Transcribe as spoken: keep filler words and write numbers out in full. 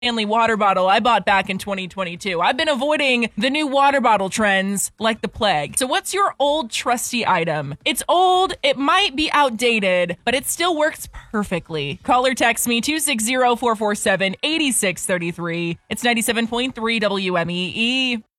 Stanley water bottle I bought back in twenty twenty-two. I've been avoiding the new water bottle trends like the plague. So what's your old trusty item? It's old, it might be outdated, but it still works perfectly. Call or text me two six zero, four four seven, eight six three three. It's ninety-seven point three W M E E.